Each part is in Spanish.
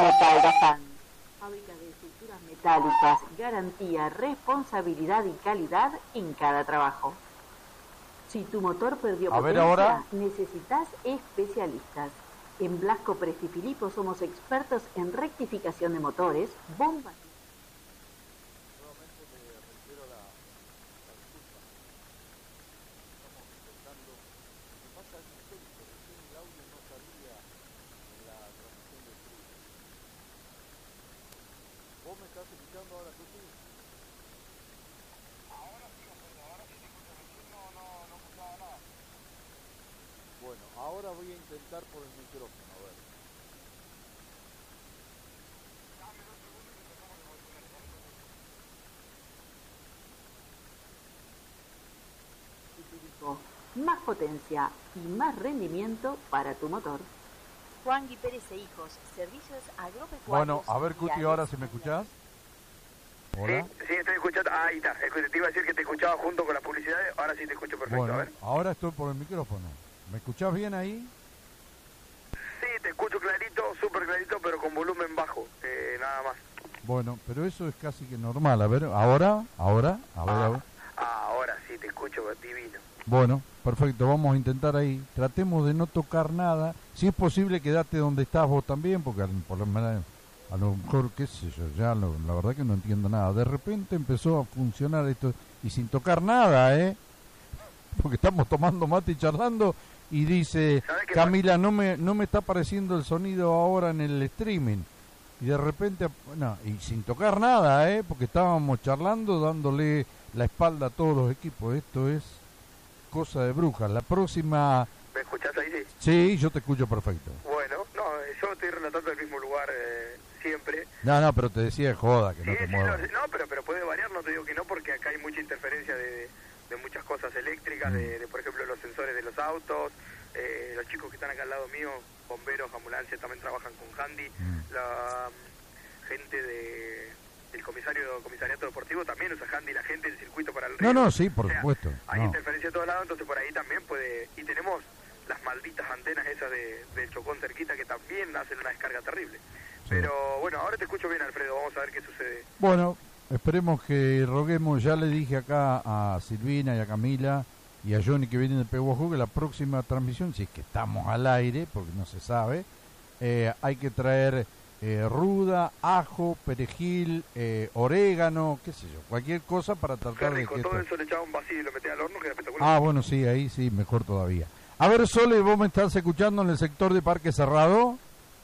Metal Dafán. Fábrica de estructuras metálicas, garantía, responsabilidad y calidad en cada trabajo. Si tu motor perdió potencia, necesitas especialistas. En Blasco Presti Filippo somos expertos en rectificación de motores, bombas. ¿Vos me estás escuchando ahora, Tuti? Ahora sí, ahora sí te escucho. Recién no escuchaba nada. Bueno, ahora voy a intentar por el micrófono, a ver. Dame 2 segundos que empezamos a calcular. Más potencia y más rendimiento para tu motor. Juan Gui Pérez e Hijos, servicios agropecuarios. Bueno, a ver, Cuti, ahora si me escuchás. Hola. Sí, estoy escuchando. Ah, ahí está. Te iba a decir que te escuchaba junto con las publicidades. Ahora sí te escucho perfecto. Bueno, a ver. ahora estoy por el micrófono. ¿Me escuchás bien ahí? Sí, te escucho clarito, súper clarito, pero con volumen bajo. Nada más. Bueno, pero eso es casi que normal. A ver, ahora. Ahora sí, te escucho divino. Bueno, perfecto, vamos a intentar ahí. Tratemos de no tocar nada. Si es posible, quedate donde estás vos también, porque por lo menos, a lo mejor, qué sé yo, ya la verdad que no entiendo nada. De repente empezó a funcionar esto, y sin tocar nada, porque estamos tomando mate y charlando, y dice, Camila, no me está apareciendo el sonido ahora en el streaming. Y de repente, no, y sin tocar nada, porque estábamos charlando, dándole la espalda a todos los equipos. Esto es cosa de brujas. La próxima... ¿Me escuchás ahí? Sí. Sí, yo te escucho perfecto. Bueno, no, yo estoy relatando el mismo lugar siempre. No, pero te decía de joda que no te muevas. No, pero puede variar, no te digo que no, porque acá hay mucha interferencia de muchas cosas eléctricas, de por ejemplo los sensores de los autos, los chicos que están acá al lado mío, bomberos, ambulancias, también trabajan con handy, la gente del comisariato deportivo también usa handy, la gente del circuito para el río. No, sí, por supuesto. Hay interferencia de todos lados, entonces por ahí también puede, y tenemos las malditas antenas esas del Chocón cerquita que también hacen una descarga terrible. Sí. Pero bueno, ahora te escucho bien, Alfredo, vamos a ver qué sucede. Bueno, esperemos que roguemos, ya le dije acá a Silvina y a Camila y a Johnny que vienen de Pehuajó que la próxima transmisión, si es que estamos al aire, porque no se sabe, hay que traer ruda, ajo, perejil, orégano, qué sé yo, cualquier cosa para tratar de que todo eso le echaba un vacío y lo metía al horno, que era espectacular. Ah, bueno, sí, ahí sí, mejor todavía. A ver, Sole, ¿vos me estás escuchando en el sector de Parque Cerrado?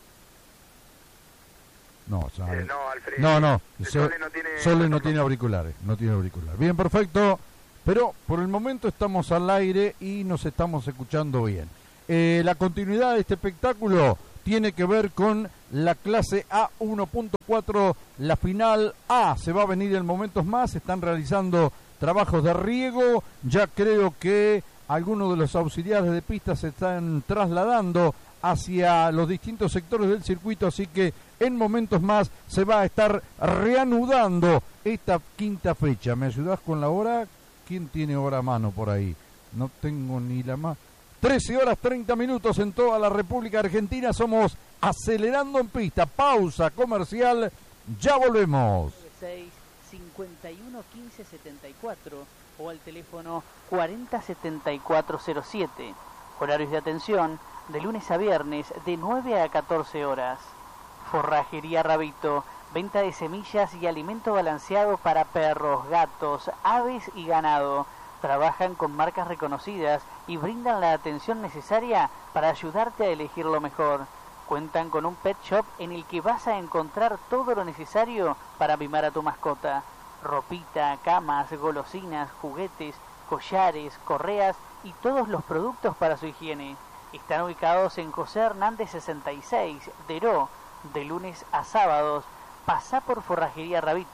No, no, Alfredo. No. Sole no tiene auriculares, Bien, perfecto. Pero por el momento estamos al aire y nos estamos escuchando bien. La continuidad de este espectáculo tiene que ver con la clase A 1.4, la final A. Se va a venir en momentos más, se están realizando trabajos de riego. Ya creo que algunos de los auxiliares de pista se están trasladando hacia los distintos sectores del circuito, así que en momentos más se va a estar reanudando esta quinta fecha. ¿Me ayudás con la hora? ¿Quién tiene hora a mano por ahí? No tengo ni la más. 13:30 en toda la República Argentina. Somos Acelerando en Pista. Pausa comercial. Ya volvemos. 96 51 15 74 o al teléfono 40 7407. Horarios de atención de lunes a viernes de 9 a 14 horas. Forrajería Rabito. Venta de semillas y alimento balanceado para perros, gatos, aves y ganado. Trabajan con marcas reconocidas y brindan la atención necesaria para ayudarte a elegir lo mejor. Cuentan con un pet shop en el que vas a encontrar todo lo necesario para mimar a tu mascota. Ropita, camas, golosinas, juguetes, collares, correas y todos los productos para su higiene. Están ubicados en José Hernández 66, Deró, de lunes a sábados. Pasá por Forrajería Rabito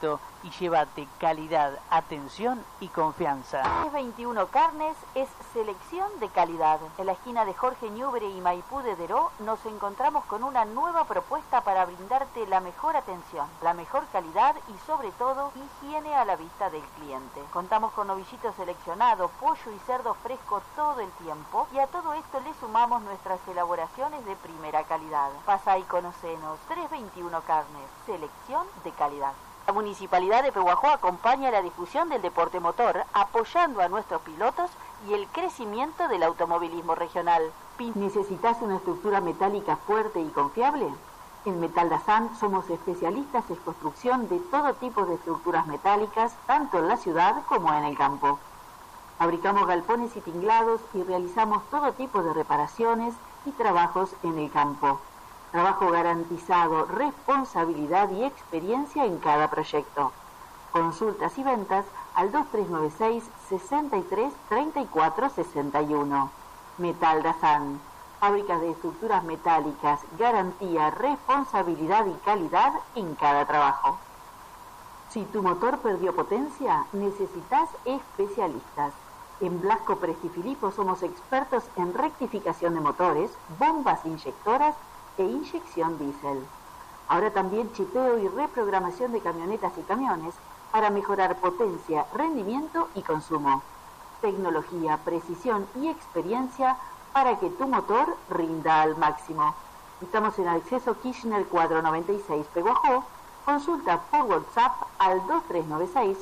y llévate calidad, atención y confianza. 321 Carnes es selección de calidad. En la esquina de Jorge Ñubre y Maipú de Deró nos encontramos con una nueva propuesta para brindarte la mejor atención, la mejor calidad y sobre todo higiene a la vista del cliente. Contamos con novillito seleccionado, pollo y cerdo fresco todo el tiempo y a todo esto le sumamos nuestras elaboraciones de primera calidad. Pasa y conocenos. 321 Carnes, selección de calidad. La Municipalidad de Pehuajó acompaña la difusión del deporte motor, apoyando a nuestros pilotos y el crecimiento del automovilismo regional. ¿Necesitas una estructura metálica fuerte y confiable? En Metal Dazán somos especialistas en construcción de todo tipo de estructuras metálicas, tanto en la ciudad como en el campo. Fabricamos galpones y tinglados y realizamos todo tipo de reparaciones y trabajos en el campo. Trabajo garantizado, responsabilidad y experiencia en cada proyecto. Consultas y ventas al 2396 63 34 61. Metal Dazán. Fábricas de estructuras metálicas, garantía, responsabilidad y calidad en cada trabajo. Si tu motor perdió potencia, necesitas especialistas. En Blasco Prestifilipo somos expertos en rectificación de motores, bombas inyectoras e inyección diésel. Ahora también chipeo y reprogramación de camionetas y camiones para mejorar potencia, rendimiento y consumo. Tecnología, precisión y experiencia para que tu motor rinda al máximo. Estamos en Acceso Kirchner 496 Pehuajó. Consulta por WhatsApp al 2396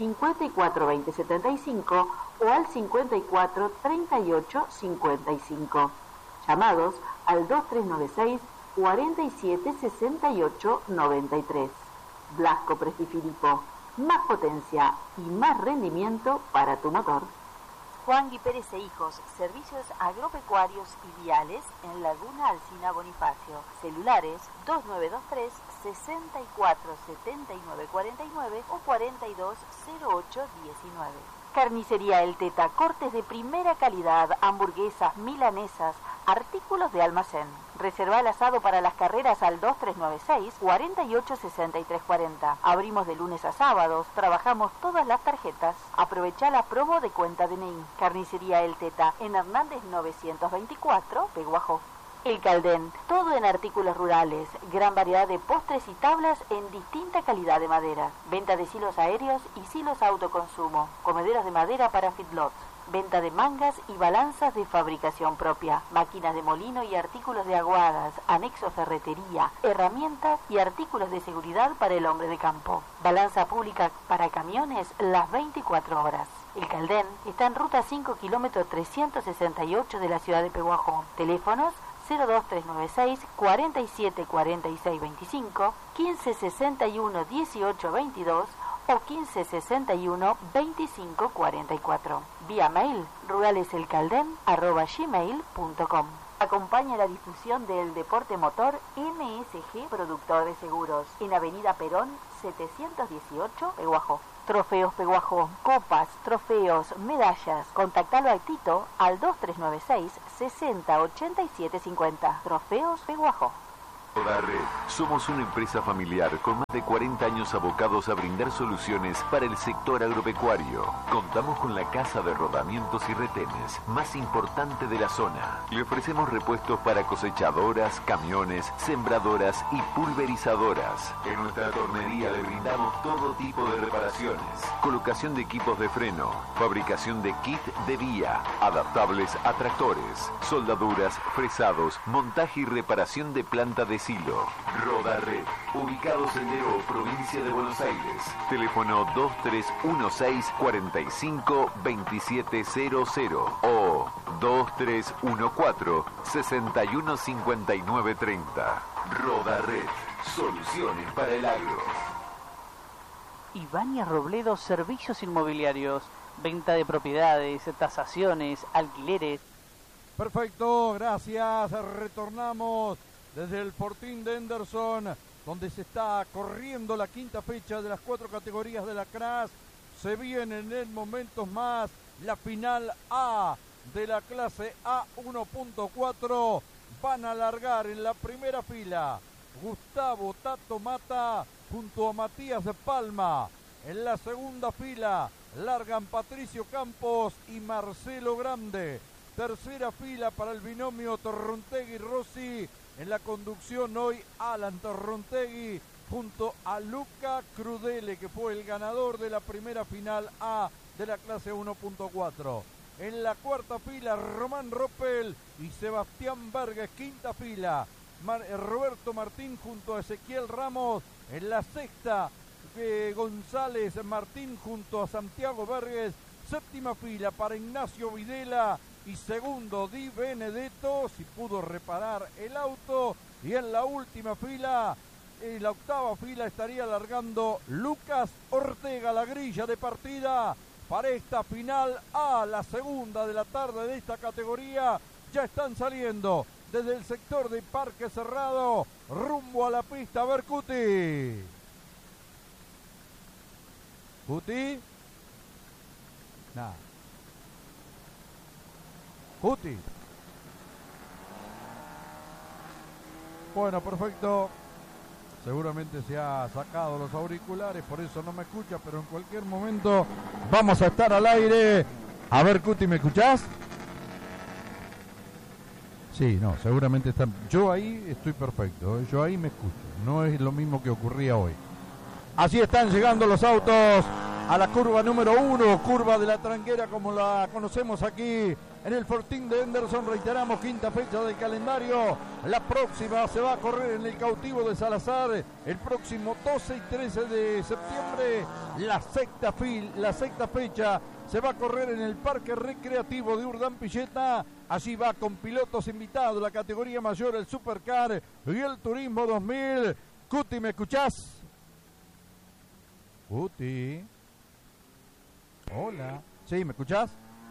542075 o al 54 38 55. Llamados al 2396 47 68 93. Blasco Prestifilipo. Más potencia y más rendimiento para tu motor. Juan Gui Pérez e Hijos, servicios agropecuarios y viales en Laguna Alsina Bonifacio. Celulares 2923 647949 o 420819. Carnicería El Teta, cortes de primera calidad, hamburguesas, milanesas, artículos de almacén. Reserva el asado para las carreras al 2396 486340. Abrimos de lunes a sábados, trabajamos todas las tarjetas. Aprovecha la promo de cuenta DNI. Carnicería El Teta, en Hernández 924, Pehuajó. El Caldén, todo en artículos rurales, gran variedad de postres y tablas en distinta calidad de madera. Venta de silos aéreos y silos autoconsumo, comederos de madera para feedlots. Venta de mangas y balanzas de fabricación propia, máquinas de molino y artículos de aguadas, anexo ferretería, herramientas y artículos de seguridad para el hombre de campo. Balanza pública para camiones las 24 horas. El Caldén está en ruta 5 kilómetro 368 de la ciudad de Pehuajó. Teléfonos 02396 47 46 25, 1561 18 22 o 1561 25 44. Vía mail ruraleselcalden@gmail.com. Acompaña la difusión del deporte motor MSG Productor de Seguros en Avenida Perón 718 Pehuajó. Trofeos Pehuajó, copas, trofeos, medallas. Contactalo a Tito al 2396 60 87 50. Trofeos Pehuajó. Roda Red. Somos una empresa familiar con más de 40 años abocados a brindar soluciones para el sector agropecuario. Contamos con la casa de rodamientos y retenes más importante de la zona. Le ofrecemos repuestos para cosechadoras, camiones, sembradoras y pulverizadoras. En nuestra tornería le brindamos todo tipo de reparaciones. Colocación de equipos de freno, fabricación de kit de vía, adaptables a tractores, soldaduras, fresados, montaje y reparación de planta de silo. Roda Red, ubicados en Deró, provincia de Buenos Aires. Teléfono 2316 45 2700 o 2314 61 59 30. Roda Red, soluciones para el agro. Ibáñez Robledo, servicios inmobiliarios, venta de propiedades, tasaciones, alquileres. Perfecto, gracias. Retornamos desde el Fortín de Henderson, donde se está corriendo la quinta fecha de las 4 categorías de la CRAS. Se vienen en momentos más la final A de la clase A1.4. Van a largar en la primera fila Gustavo Tato Mata junto a Matías de Palma. En la segunda fila largan Patricio Campos y Marcelo Grande. Tercera fila para el binomio Torrontegui-Rossi. En la conducción hoy Alan Torrontegui junto a Luca Crudele, que fue el ganador de la primera final A de la clase 1.4. En la cuarta fila Román Roppel y Sebastián Verges. Quinta fila Roberto Martín junto a Ezequiel Ramos. En la sexta González Martín junto a Santiago Verges. Séptima fila para Ignacio Videla y segundo Di Benedetto, si pudo reparar el auto. Y en la última fila, en la octava fila, estaría largando Lucas Ortega, la grilla de partida para esta final A, la segunda de la tarde de esta categoría. Ya están saliendo desde el sector de Parque Cerrado rumbo a la pista. A ver, Cuti. ¿Cuti? Nada. Cuti. Bueno, perfecto. Seguramente se ha sacado los auriculares, por eso no me escucha, pero en cualquier momento vamos a estar al aire. A ver, Cuti, ¿me escuchás? Sí, no, seguramente están. Yo ahí estoy perfecto, yo ahí me escucho. No es lo mismo que ocurría hoy. Así están llegando los autos a la curva número 1, curva de la Tranquera como la conocemos aquí en el Fortín de Henderson. Reiteramos, quinta fecha del calendario. La próxima se va a correr en el Cautivo de Salazar el próximo 12 y 13 de septiembre. La sexta fecha se va a correr en el Parque Recreativo de Urdán Pilleta. Allí va con pilotos invitados, la categoría mayor, el Supercar y el Turismo 2000. Cuti, ¿me escuchás? Cuti. Hola. Sí, ¿me escuchás?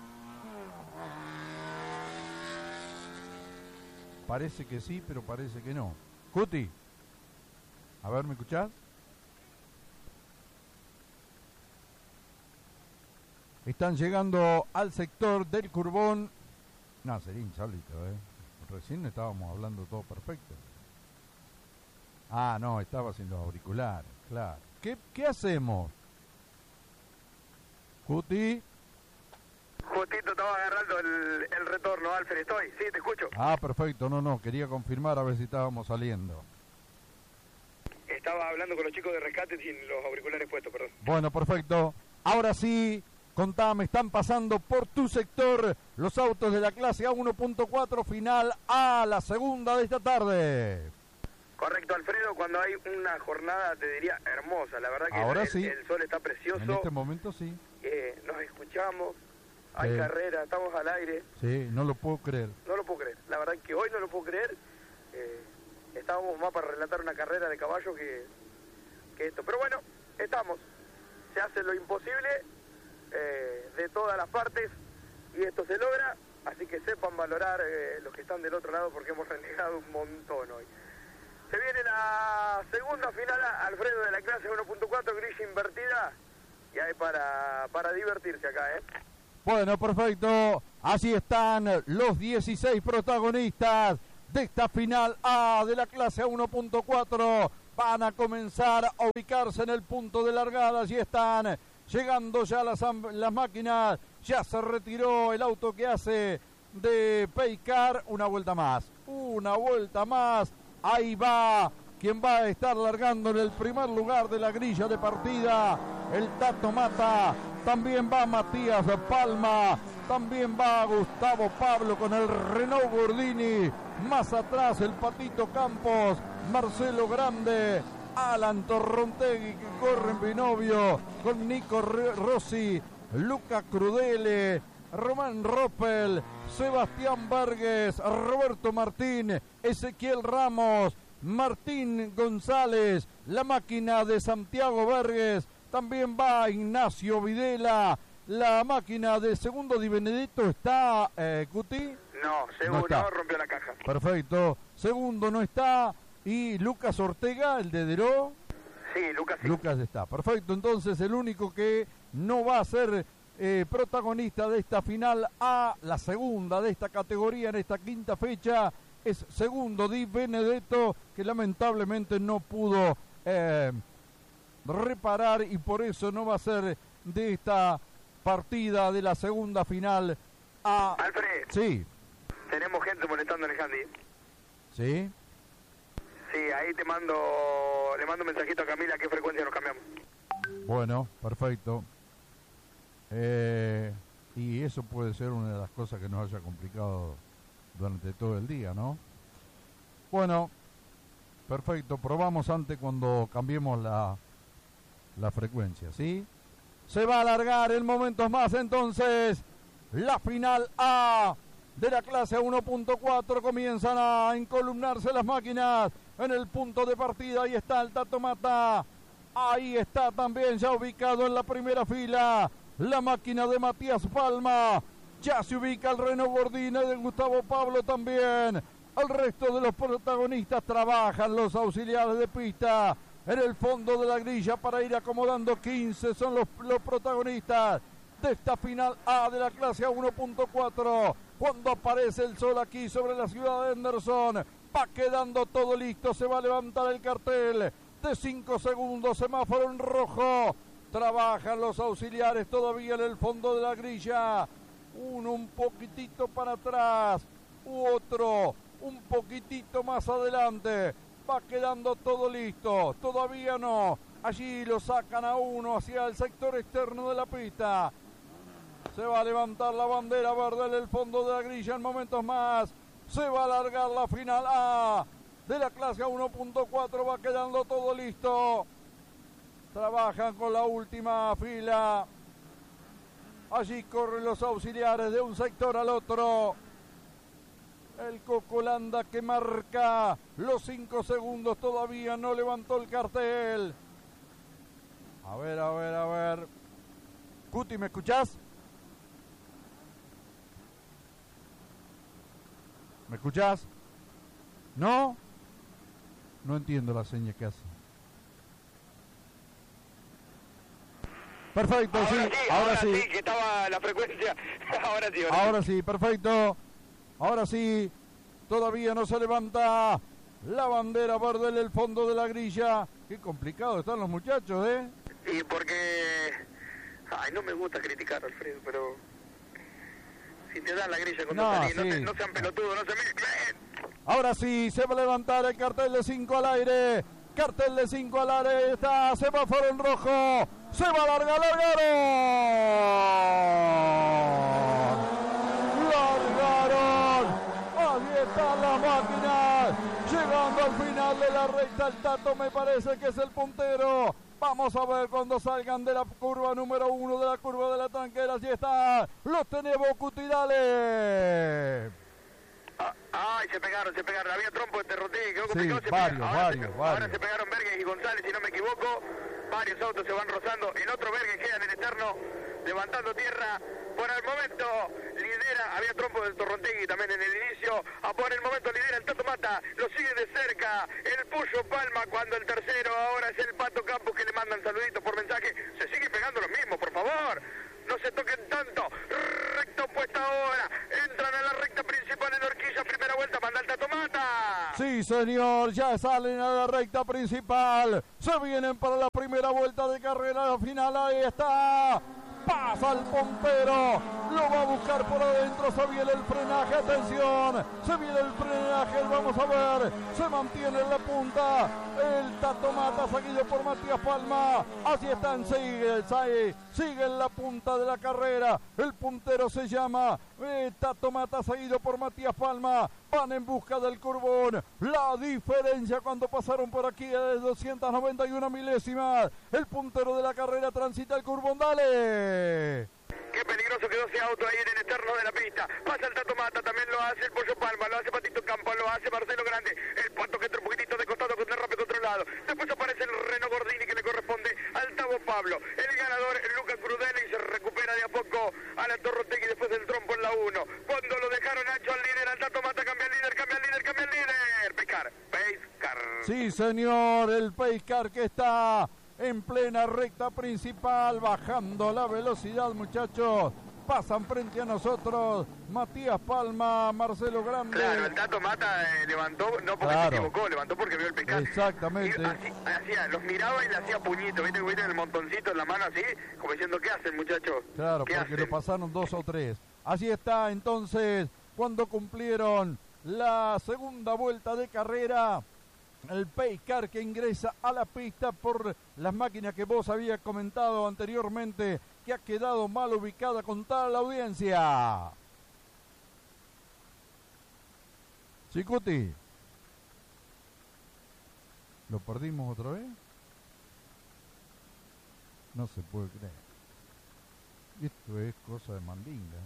Parece que sí, pero parece que no. Cuti. A ver, ¿me escuchás? Están llegando al sector del Curbón. No, sería insólito, Recién estábamos hablando todo perfecto. Ah, no, estaba sin los auriculares, claro. ¿Qué hacemos? Cuti. Justito estaba agarrando el retorno, Alfred, estoy. Sí, te escucho. Ah, perfecto, no, quería confirmar a ver si estábamos saliendo. Estaba hablando con los chicos de rescate sin los auriculares puestos, perdón. Bueno, perfecto. Ahora sí, contame, están pasando por tu sector los autos de la clase A1.4 final A, la segunda de esta tarde. Correcto, Alfredo, cuando hay una jornada, te diría, hermosa. La verdad que ahora sí. El sol está precioso. En este momento sí. Nos escuchamos, hay carrera, estamos al aire. Sí, no lo puedo creer. No lo puedo creer, la verdad que hoy no lo puedo creer. Estábamos más para relatar una carrera de caballo que esto. Pero bueno, estamos. Se hace lo imposible de todas las partes y esto se logra. Así que sepan valorar los que están del otro lado porque hemos renegado un montón hoy. Se viene la segunda final, Alfredo, de la clase 1.4, grilla invertida. Y hay para divertirse acá, Bueno, perfecto. Así están los 16 protagonistas de esta final A de la clase 1.4. Van a comenzar a ubicarse en el punto de largada. Allí están llegando ya las máquinas. Ya se retiró el auto que hace de Paycar. Una vuelta más. Ahí va quien va a estar largando en el primer lugar de la grilla de partida, el Tato Mata. También va Matías Palma, también va Gustavo Pablo con el Renault Gordini. Más atrás el Patito Campos, Marcelo Grande, Alan Torrontegui que corre en binomio con Nico Rossi, Luca Crudele, Román Roppel, Sebastián Verges, Roberto Martín, Ezequiel Ramos, Martín González, la máquina de Santiago Verges, también va Ignacio Videla, la máquina de segundo Di Benedetto está, Cuti. No, segundo no rompió la caja. Perfecto, segundo no está, y Lucas Ortega, el de Deró. Sí, Lucas sí. Lucas está, perfecto, entonces el único que no va a ser protagonista de esta final A, la segunda de esta categoría en esta quinta fecha, es segundo Di Benedetto, que lamentablemente no pudo reparar y por eso no va a ser de esta partida de la segunda final a... Alfred. Sí. Tenemos gente molestando en el handy. ¿Sí? Sí, ahí le mando un mensajito a Camila a qué frecuencia nos cambiamos. Bueno, perfecto. Y eso puede ser una de las cosas que nos haya complicado durante todo el día, ¿no? Bueno, perfecto. Probamos antes cuando cambiemos la frecuencia, ¿sí? Se va a alargar en momentos más entonces la final A de la clase 1.4. Comienzan a encolumnarse las máquinas en el punto de partida. Ahí está el Tato Mata. Ahí está también ya ubicado en la primera fila la máquina de Matías Palma. Ya se ubica el Renault Gordini de Gustavo Pablo también. El resto de los protagonistas trabajan, los auxiliares de pista en el fondo de la grilla para ir acomodando. 15 son los protagonistas de esta final A de la clase 1.4. Cuando aparece el sol aquí sobre la ciudad de Henderson, va quedando todo listo. Se va a levantar el cartel de 5 segundos, semáforo en rojo. Trabajan los auxiliares todavía en el fondo de la grilla. Uno un poquitito para atrás, otro un poquitito más adelante. Va quedando todo listo, todavía no. Allí lo sacan a uno hacia el sector externo de la pista. Se va a levantar la bandera verde en el fondo de la grilla en momentos más. Se va a alargar la final A de la clase 1.4. Va quedando todo listo. Trabajan con la última fila. Allí corren los auxiliares de un sector al otro. El Cocolanda que marca los 5 segundos. Todavía no levantó el cartel. A ver. Cuti, ¿me escuchás? ¿Me escuchás? ¿No? No entiendo la seña que hace. Perfecto, ahora sí, que estaba la frecuencia. Ahora sí, perfecto. Ahora sí, todavía no se levanta la bandera verde en el fondo de la grilla. Qué complicado están los muchachos, ¿eh? Y porque... Ay, no me gusta criticar, Alfredo, pero... Si te dan la grilla cuando salís, sí. No sean pelotudos, no se mezclen. Ahora sí, se va a levantar el cartel de 5 al aire. Cartel de 5 al aire, está semáforo en rojo. Se va a largar, largaron. Ahí están las máquinas. Llegando al final de la recta, el Tato me parece que es el puntero. Vamos a ver cuando salgan de la curva número 1 de la curva de la tranquera. Así está. Los tenemos, Cuti, dale. Ay, se pegaron. Había trompo de Terrotegui, quedó complicado. Sí, varios. Ahora se pegaron Berges y González, si no me equivoco. Varios autos se van rozando. El otro Berges queda en el externo, levantando tierra. Por el momento lidera, había trompo de Terrotegui también en el inicio. Por el momento lidera el Tato Mata, lo sigue de cerca el Puyo Palma, cuando el tercero ahora es el Pato Campos, que le mandan saluditos por mensaje. Se sigue pegando lo mismo, por favor. No se toquen tanto. Recta opuesta ahora. Entran a la recta principal en horquilla. Primera vuelta, manda el Tato Mata. Sí, señor. Ya salen a la recta principal. Se vienen para la primera vuelta de carrera. La final, ahí está. Pasa el puntero. Lo va a buscar por adentro. Se viene el frenaje. Atención. Se viene el frenaje. Vamos a ver. Se mantiene en la punta. El Tato Mata, seguido por Matías Palma. Así están. Sigue en la punta de la carrera. El puntero se llama Tato Mata, seguido por Matías Palma. Van en busca del curbón. La diferencia cuando pasaron por aquí es de 291 milésimas. El puntero de la carrera transita el curbón. Dale. Qué peligroso quedó ese auto ahí en el externo de la pista. Pasa el Tato Mata, también lo hace el Pollo Palma, lo hace Patito Campo, lo hace Marcelo Grande. El Pato que entra un poquitito de costado con derrape controlado. Después aparece el Renault Gordini que le corresponde al Tavo Pablo. El ganador, el Luca Crudeli, se recupera de a poco a la Torrotegui después del trompo en la 1. Cuando lo dejaron ancho al líder, al Tato Mata, cambia el líder. Pacecar. Sí, señor, el Pacecar que está en plena recta principal, bajando la velocidad, muchachos. Pasan frente a nosotros Matías Palma, Marcelo Grande. Claro, el Tato Mata levantó, no porque se equivocó, levantó porque vio el Pacecar. Exactamente. los miraba y le hacía puñito, ¿viste? El montoncito en la mano así, como diciendo, ¿qué hacen, muchachos? Claro, porque lo pasaron 2 o 3. Así está, entonces, cuando cumplieron la segunda vuelta de carrera, el Pace Car que ingresa a la pista por las máquinas que vos habías comentado anteriormente, que ha quedado mal ubicada con toda la audiencia. Chicuti, ¿lo perdimos otra vez? No se puede creer. Esto es cosa de mandinga.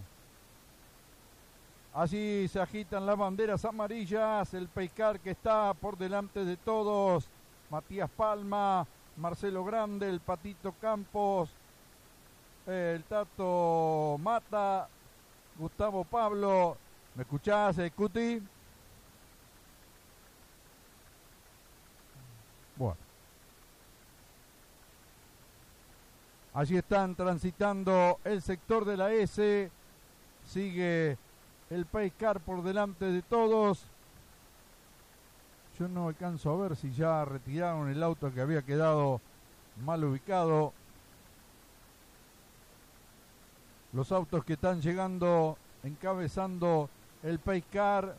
Allí se agitan las banderas amarillas, el Pace Car que está por delante de todos, Matías Palma, Marcelo Grande, el Patito Campos, el Tato Mata, Gustavo Pablo. ¿Me escuchás, Cuti? Bueno. Allí están transitando el sector de la S, sigue el Pace Car por delante de todos. Yo no alcanzo a ver si ya retiraron el auto que había quedado mal ubicado. Los autos que están llegando, encabezando el Pace Car.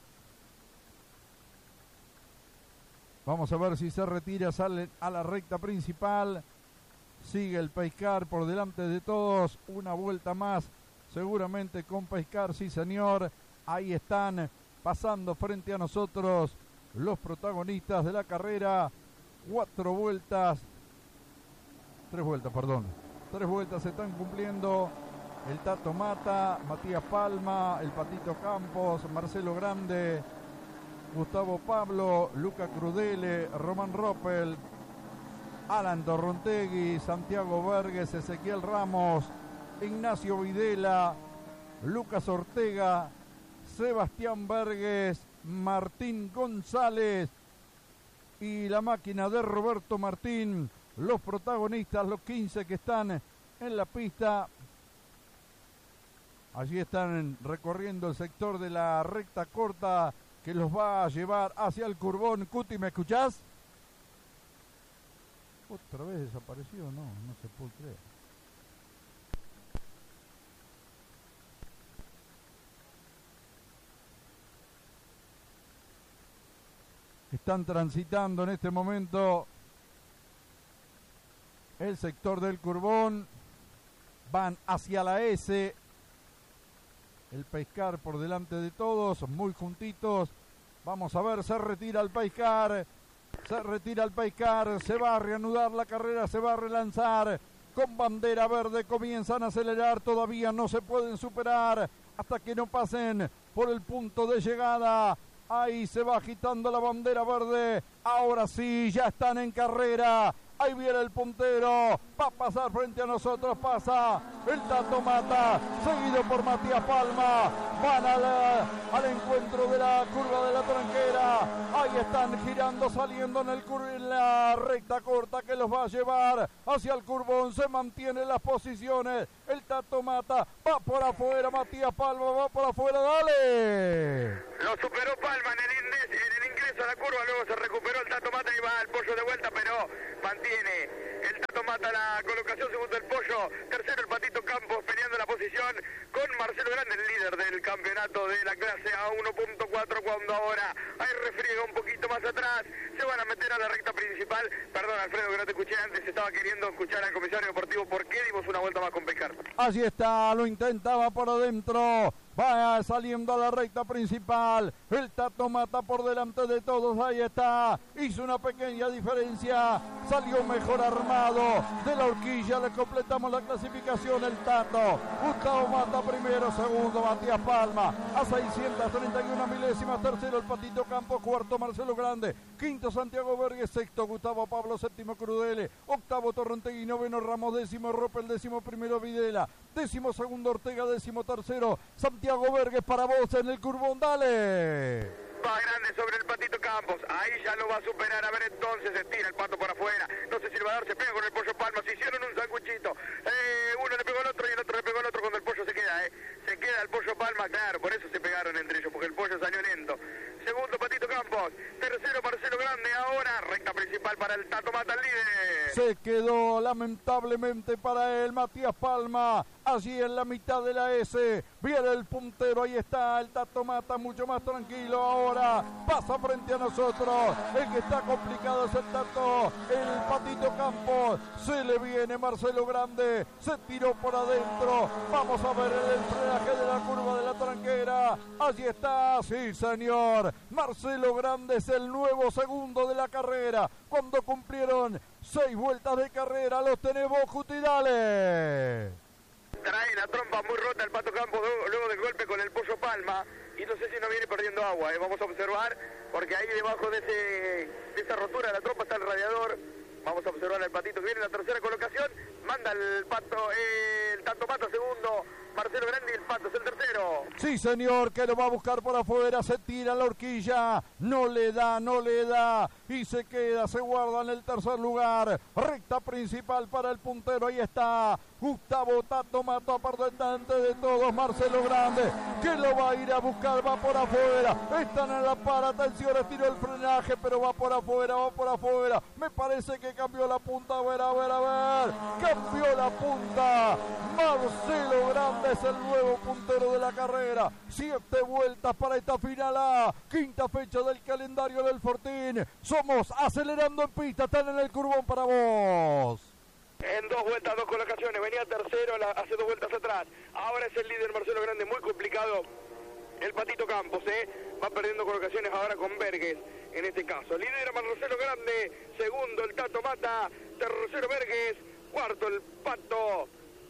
Vamos a ver si se retira, salen a la recta principal. Sigue el Pace Car por delante de todos. Una vuelta más, seguramente con Pace Car, sí señor. Ahí están pasando frente a nosotros los protagonistas de la carrera. 3 vueltas se están cumpliendo. El Tato Mata, Matías Palma, el Patito Campos, Marcelo Grande, Gustavo Pablo, Luca Crudele, Román Roppel, Alan Torrontegui, Santiago Verges, Ezequiel Ramos, Ignacio Videla, Lucas Ortega, Sebastián Verges, Martín González y la máquina de Roberto Martín, los protagonistas, los 15 que están en la pista. Allí están recorriendo el sector de la recta corta que los va a llevar hacia el Curbón. Cuti, ¿me escuchás? ¿Otra vez desapareció? No se puede creer. Están transitando en este momento el sector del Curbón. Van hacia la S. El Pace Car por delante de todos, muy juntitos. Vamos a ver, se retira el Pace Car. Se va a reanudar la carrera, se va a relanzar. Con bandera verde comienzan a acelerar, todavía no se pueden superar hasta que no pasen por el punto de llegada. Ahí se va agitando la bandera verde. Ahora sí, ya están en carrera. Ahí viene el puntero, va a pasar frente a nosotros, pasa el Tato Mata, seguido por Matías Palma. Van al encuentro de la curva de la tranquera. Ahí están girando, saliendo en la recta corta que los va a llevar hacia el Curbón. Se mantienen las posiciones. El Tato Mata va por afuera, Matías Palma va por afuera, dale. Lo superó Palma en el ingreso a la curva, luego se recuperó el Tato Mata y va el Pollo de vuelta, pero mantiene el Tato Mata la colocación, segundo el Pollo, tercero el Patito Campos peleando la posición con Marcelo Grande, el líder del campeonato de la clase A1.4, cuando ahora hay refriega un poquito más atrás, se van a meter a la recta principal. Perdón, Alfredo, que no te escuché antes, estaba queriendo escuchar al comisario deportivo, ¿por qué dimos una vuelta más con Pace Car? Allí está, lo intentaba por adentro. Va saliendo a la recta principal. El Tato Mata por delante de todos. Ahí está. Hizo una pequeña diferencia. Salió mejor armado de la horquilla. Le completamos la clasificación. El Tato. Gustavo Mata primero. Segundo Matías Palma. A 631 milésimas. Tercero el Patito Campos. Cuarto Marcelo Grande. Quinto Santiago Verges. Sexto Gustavo Pablo. Séptimo Crudele. Octavo Torrontegui. Noveno Ramos. Décimo Roppel. Décimo primero Videla. Décimo segundo Ortega. Décimo tercero Santiago Verges para vos en el Curbón, dale. Va Grande sobre el Patito Campos, ahí ya lo va a superar, a ver entonces, estira el Pato por afuera, no sé si le va a dar, se pega con el Pollo Palma, se hicieron un sanguchito, uno le pegó al otro y el otro le pegó al otro cuando el Pollo se queda el Pollo Palma, claro, por eso se pegaron entre ellos, porque el Pollo salió lento. Segundo Patito Campos, tercero Marcelo Grande, ahora recta principal para el Tato Mata, el líder. Se quedó lamentablemente para él Matías Palma, allí en la mitad de la S. Viene el puntero, ahí está el Tato Mata, mucho más tranquilo ahora. Pasa frente a nosotros. El que está complicado es el Tato, el Patito Campos. Se le viene Marcelo Grande, se tiró por adentro. Vamos a ver el frenaje de la curva de la tranquera. Allí está, sí señor. Marcelo Grande es el nuevo segundo de la carrera. Cuando cumplieron 6 vueltas de carrera, los tenemos, Cuti, dale. Trae la trompa muy rota el Pato Campos luego del golpe con el Pollo Palma. Y no sé si no viene perdiendo agua. Vamos a observar, porque ahí debajo de esa rotura de la trompa está el radiador. Vamos a observar al Patito que viene en la tercera colocación. Manda el Tato Mata segundo. Marcelo Grande y el Pato es el tercero. Sí, señor, que lo va a buscar por afuera. Se tira la horquilla. No le da. Y se queda, se guarda en el tercer lugar. Recta principal para el puntero. Ahí está Gustavo Tato Mata, apartante de todos. Marcelo Grande, que lo va a ir a buscar. Va por afuera. Están en la para. Atención, estiró el frenaje, pero va por afuera. Me parece que cambió la punta. A ver. Cambió la punta. Marcelo Grande es el nuevo puntero de la carrera. 7 vueltas para esta final A. Quinta fecha del calendario del Fortín. Somos acelerando en pista. Están en el curbón para vos. En 2 vueltas, 2 colocaciones. Venía tercero hace 2 vueltas atrás. Ahora es el líder Marcelo Grande. Muy complicado el Patito Campos. Va perdiendo colocaciones ahora con Vergues. En este caso, lidera Marcelo Grande. Segundo el Tato Mata. Tercero Vergues. Cuarto el Pato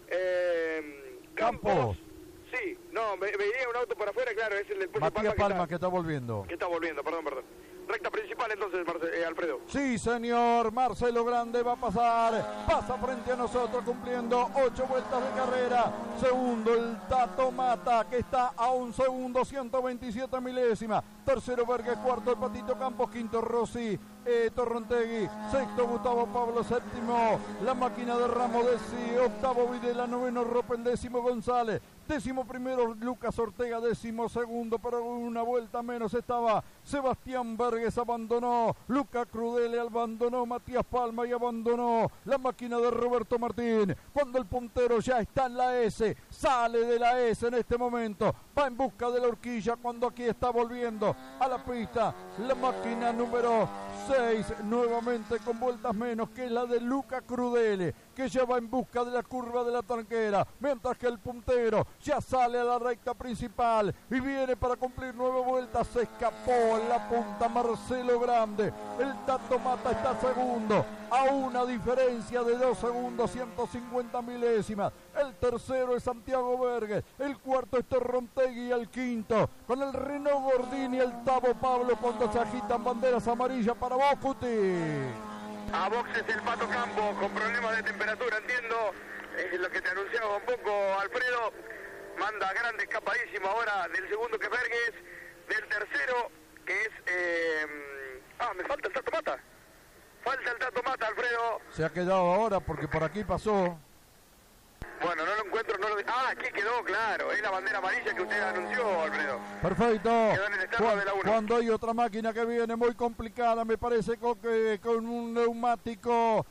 Campos. Sí, no, me venía un auto por afuera, claro, es el del Matías Palma que está volviendo. Perdón. Recta principal entonces, Alfredo. Sí, señor, Marcelo Grande va a pasar. Pasa frente a nosotros cumpliendo 8 vueltas de carrera. Segundo el Tato Mata, que está a 1 segundo, 127 milésimas. Tercero Vergues, cuarto el Patito Campos, quinto Rossi Torrontegui, sexto Gustavo Pablo, séptimo la máquina de Ramos, octavo Videla, noveno Ropen, décimo González, décimo primero Lucas Ortega, décimo segundo, pero una vuelta menos estaba Sebastián Vergues, abandonó Luca Crudele, abandonó Matías Palma y abandonó la máquina de Roberto Martín. Cuando el puntero ya está en la S, sale de la S en este momento, va en busca de la horquilla cuando aquí está volviendo a la pista la máquina número 6, nuevamente con vueltas menos, que es la de Luca Crudele, que ya va en busca de la curva de la tranquera, mientras que el puntero ya sale a la recta principal y viene para cumplir 9 vueltas. Se escapó en la punta Marcelo Grande. El Tato Mata está segundo, a una diferencia de 2 segundos, 150 milésimas. El tercero es Santiago Vergues, el cuarto es Torrontegui y el quinto, con el Renault Gordini, el Tavo Pablo, cuando se agitan banderas amarillas para vos, Cuti. A boxes el Pato Campos con problemas de temperatura, entiendo, es lo que te anunciaba un poco, Alfredo. Manda Grande escapadísimo ahora del segundo, que es Vergues, del tercero que es me falta el Tato Mata. Falta el Tato Mata, Alfredo. Se ha quedado ahora porque por aquí pasó. Bueno, no lo encuentro, aquí quedó, claro, es la bandera amarilla que usted anunció, Alfredo. Perfecto. Quedó en el externo de la 1. Cuando hay otra máquina que viene muy complicada, me parece que con un neumático,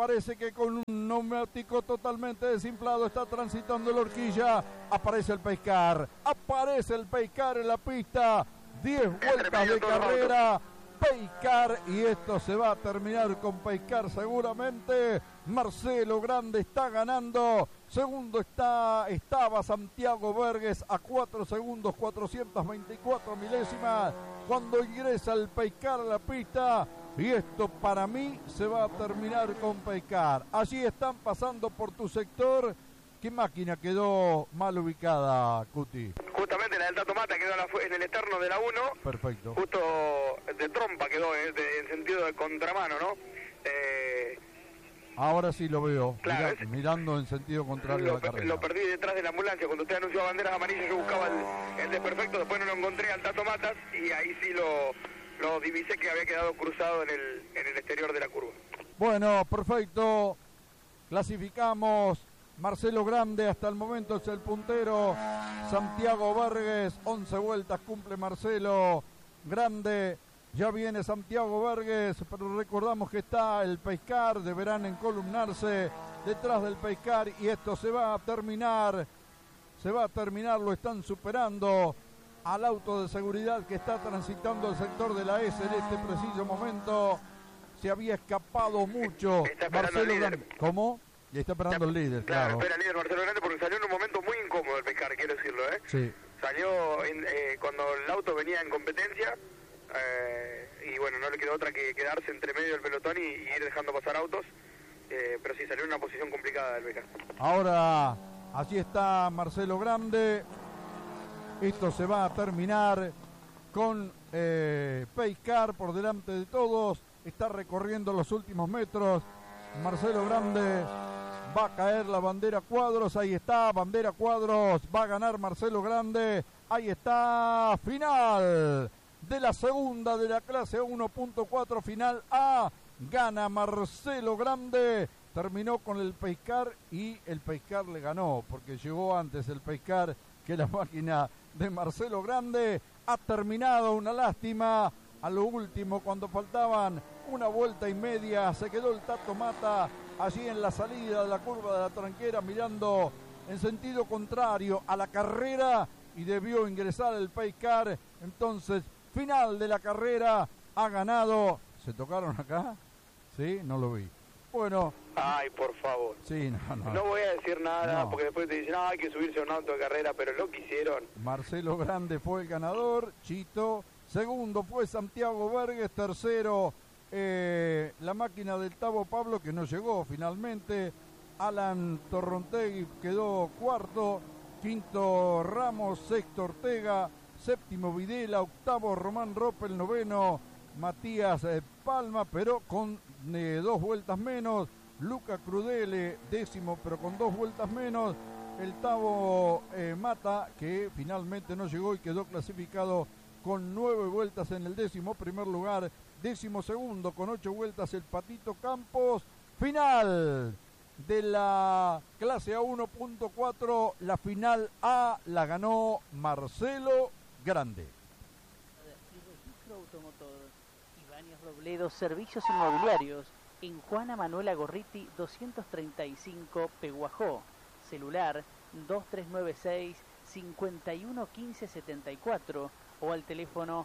totalmente desinflado está transitando la horquilla. Aparece el Pescar en la pista. 10 vueltas de carrera. Pescar, y esto se va a terminar con Pescar seguramente. Marcelo Grande está ganando. Segundo estaba Santiago Vergues a 4 segundos, 424 milésimas. Cuando ingresa el Pescar a la pista, y esto para mí se va a terminar con Pescar. Allí están pasando por tu sector. ¿Qué máquina quedó mal ubicada, Cuti? Justamente la del Tato Mata quedó en el externo de la 1. Perfecto. Justo de trompa quedó, en sentido de contramano, ¿no? Ahora sí lo veo, claro, mirando en sentido contrario a la carrera. Lo perdí detrás de la ambulancia. Cuando usted anunció banderas amarillas, yo buscaba el desperfecto, después no lo encontré al Tato Matas, y ahí sí lo divisé, que había quedado cruzado en el exterior de la curva. Bueno, perfecto. Clasificamos. Marcelo Grande hasta el momento es el puntero. Santiago Vergues, 11 vueltas cumple Marcelo Grande. Ya viene Santiago Vergues, pero recordamos que está el Peiscar, deberán encolumnarse detrás del Peiscar y esto se va a terminar, lo están superando al auto de seguridad que está transitando el sector de la S en este preciso momento. Se había escapado mucho Marcelo Grande. ¿Cómo? Y está esperando el líder, claro. Espera el líder Marcelo Grande porque salió en un momento muy incómodo el Peiscar, quiero decirlo, ¿eh? Sí. Salió cuando el auto venía en competencia y bueno, no le quedó otra que quedarse entre medio del pelotón y ir dejando pasar autos, pero sí salió en una posición complicada el Peiscar. Ahora, así está Marcelo Grande. Esto se va a terminar con Peiscar por delante de todos. Está recorriendo los últimos metros. Marcelo Grande, va a caer la bandera Cuadros. Ahí está, bandera Cuadros. Va a ganar Marcelo Grande. Ahí está, final de la segunda de la clase 1.4, final A. Gana Marcelo Grande. Terminó con el Peiscar y el Peiscar le ganó, porque llegó antes el Peiscar que la máquina de Marcelo Grande. Ha terminado, una lástima. A lo último, cuando faltaban una vuelta y media, se quedó el Tato Mata allí en la salida de la curva de la Tranquera, mirando en sentido contrario a la carrera y debió ingresar el Peiscar. Entonces, final de la carrera, ha ganado. ¿Se tocaron acá? ¿Sí? No lo vi. Bueno. Ay, por favor. Sí, no voy a decir nada, porque después te dicen, hay que subirse a un auto de carrera, pero lo que hicieron. Marcelo Grande fue el ganador, Chito. Segundo fue Santiago Vergues. Tercero, la máquina del Tavo Pablo, que no llegó finalmente. Alan Torrontegui quedó cuarto. Quinto Ramos, sexto Ortega, séptimo Videla, octavo Román Roppel, noveno Matías Palma, pero con 2 vueltas menos. Luca Crudele, décimo, pero con 2 vueltas menos. El Tavo Mata, que finalmente no llegó y quedó clasificado con 9 vueltas en el 11º lugar. 12º con 8 vueltas el Patito Campos. Final de la clase A1.4, la final A la ganó Marcelo Grande. Y Registro Automotor, Ibáñez Robledo, Servicios Inmobiliarios, en Juana Manuela Gorriti 235 Peguajó, celular 2396 511574 o al teléfono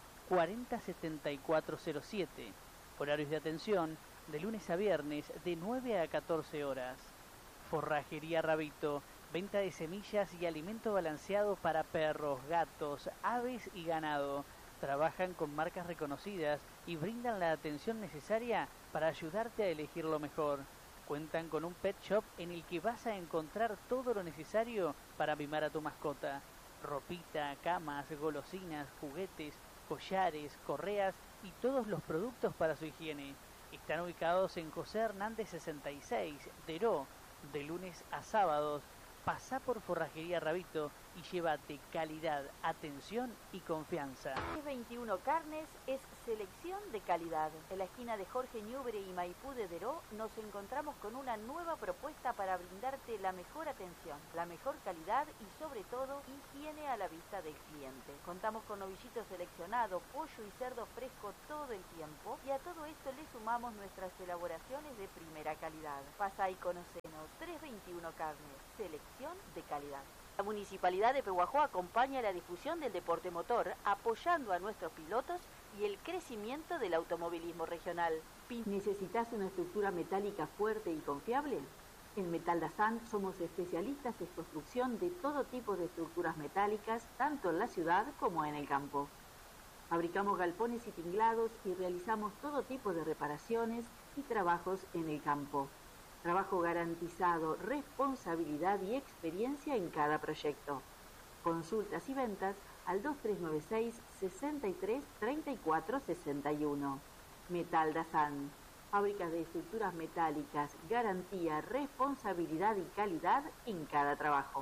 407407. Horarios de atención de lunes a viernes de 9 a 14 horas. Forrajería Rabito, venta de semillas y alimento balanceado para perros, gatos, aves y ganado. Trabajan con marcas reconocidas y brindan la atención necesaria para ayudarte a elegir lo mejor. Cuentan con un pet shop en el que vas a encontrar todo lo necesario para mimar a tu mascota. Ropita, camas, golosinas, juguetes, collares, correas y todos los productos para su higiene. Están ubicados en José Hernández 66, Deró, de lunes a sábados. Pasá por Forrajería Rabito y llévate calidad, atención y confianza. 21 Carnes es selección de calidad. En la esquina de Jorge Ñubre y Maipú de Deró nos encontramos con una nueva propuesta para brindarte la mejor atención, la mejor calidad y sobre todo higiene a la vista del cliente. Contamos con novillito seleccionado, pollo y cerdo fresco todo el tiempo y a todo esto le sumamos nuestras elaboraciones de primera calidad. Pasa y conocenos. 321 Carnes, selección de calidad. La Municipalidad de Pehuajó acompaña la difusión del deporte motor, apoyando a nuestros pilotos y el crecimiento del automovilismo regional. ¿Necesitas una estructura metálica fuerte y confiable? En Metal Dazán somos especialistas en construcción de todo tipo de estructuras metálicas, tanto en la ciudad como en el campo. Fabricamos galpones y tinglados y realizamos todo tipo de reparaciones y trabajos en el campo. Trabajo garantizado, responsabilidad y experiencia en cada proyecto. Consultas y ventas al 2396 63 34 61. Metal Dazán. Fábricas de estructuras metálicas, garantía, responsabilidad y calidad en cada trabajo.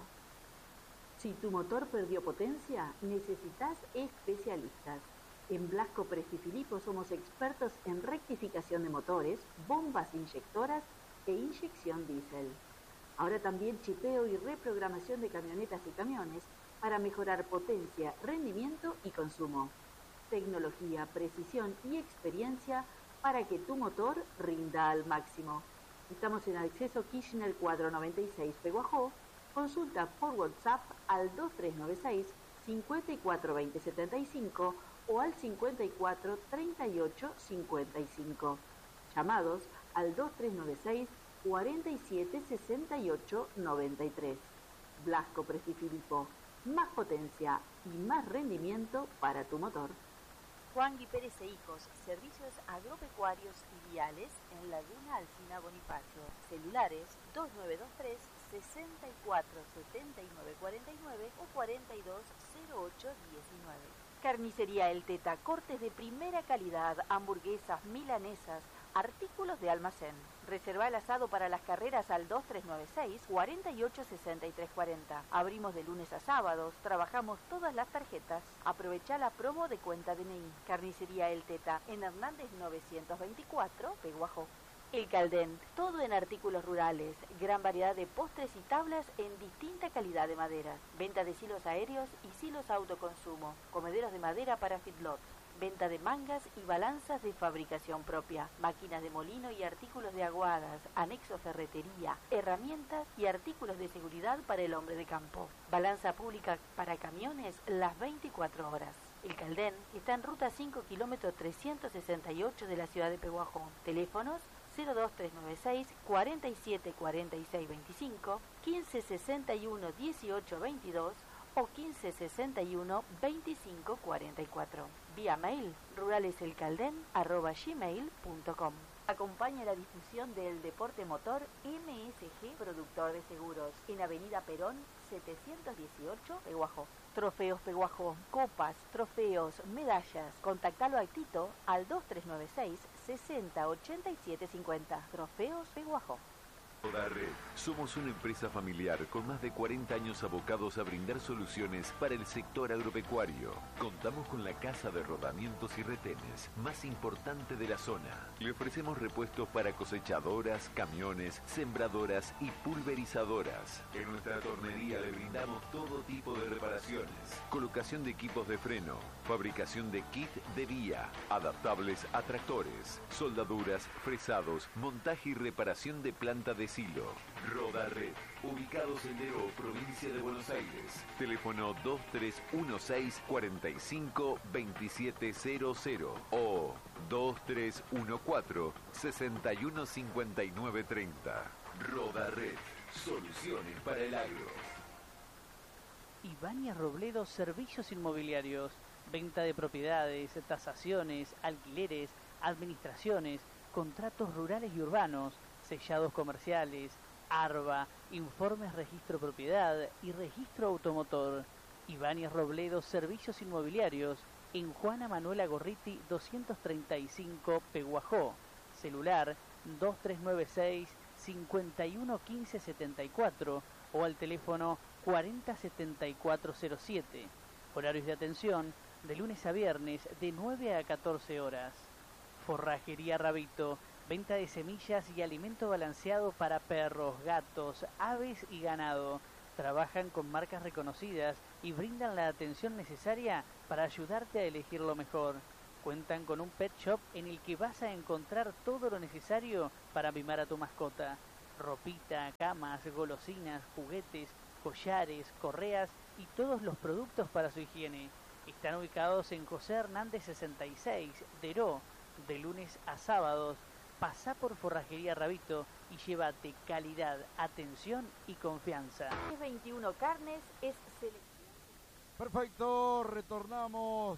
Si tu motor perdió potencia, necesitas especialistas. En Blasco Presti Filippo somos expertos en rectificación de motores, bombas inyectoras e inyección diésel. Ahora también chipeo y reprogramación de camionetas y camiones para mejorar potencia, rendimiento y consumo. Tecnología, precisión y experiencia para que tu motor rinda al máximo. Estamos en Acceso Kirchner 496 Peguajó. Consulta por WhatsApp al 2396 542075 o al 54 38 55. Llamados al 2396 47 68 93. Blasco Prestifilipo. Más potencia y más rendimiento para tu motor. Juan Gui Pérez e Hijos, servicios agropecuarios y viales en Laguna Alsina Bonifacio. Celulares 2923 64 79 49 o 42 08 19. Carnicería El Teta, cortes de primera calidad, hamburguesas, milanesas, artículos de almacén. Reserva el asado para las carreras al 2396 48 63 40. Abrimos de lunes a sábados, trabajamos todas las tarjetas. Aprovecha la promo de cuenta DNI. Carnicería El Teta, en Hernández 924, Peguajó. El Caldén, todo en artículos rurales, gran variedad de postres y tablas en distinta calidad de madera. Venta de silos aéreos y silos autoconsumo, comederos de madera para feedlots. Venta de mangas y balanzas de fabricación propia, máquinas de molino y artículos de aguadas, anexo ferretería, herramientas y artículos de seguridad para el hombre de campo. Balanza pública para camiones las 24 horas. El Caldén está en ruta 5 kilómetro 368 de la ciudad de Peguajó. Teléfonos 02396 47 46 25, 1561 18 22 o 1561 25 44. Vía mail ruraleselcalden@gmail.com. Acompaña la difusión del deporte motor MSG Productor de Seguros en Avenida Perón 718 Peguajó. Trofeos Peguajó, copas, trofeos, medallas. Contactalo al Tito al 2396 60 87 50. Trofeos Peguajó. Roda Red. Somos una empresa familiar con más de 40 años abocados a brindar soluciones para el sector agropecuario. Contamos con la casa de rodamientos y retenes más importante de la zona. Le ofrecemos repuestos para cosechadoras, camiones, sembradoras y pulverizadoras. En nuestra tornería le brindamos todo tipo de reparaciones. Colocación de equipos de freno, fabricación de kit de vía, adaptables a tractores, soldaduras, fresados, montaje y reparación de planta de silo. Roda Red, ubicados en Deró, provincia de Buenos Aires. Teléfono 2316 45 2700 o 2314 61 59 30. Roda Red, soluciones para el agro. Ibáñez Robledo Servicios Inmobiliarios, venta de propiedades, tasaciones, alquileres, administraciones, contratos rurales y urbanos, sellados comerciales, ARBA, informes registro propiedad y registro automotor. Ibáñez Robledo Servicios Inmobiliarios en Juana Manuela Gorriti 235 Peguajó. Celular 2396 51 15 74 o al teléfono 40 7407. Horarios de atención de lunes a viernes de 9 a 14 horas. Forrajería Rabito, venta de semillas y alimento balanceado para perros, gatos, aves y ganado. Trabajan con marcas reconocidas y brindan la atención necesaria para ayudarte a elegir lo mejor. Cuentan con un pet shop en el que vas a encontrar todo lo necesario para mimar a tu mascota. Ropita, camas, golosinas, juguetes, collares, correas y todos los productos para su higiene. Están ubicados en José Hernández 66, Deró, de lunes a sábados. Pasá por Forrajería Rabito y llévate calidad, atención y confianza. 21 Carnes es selección. Perfecto, retornamos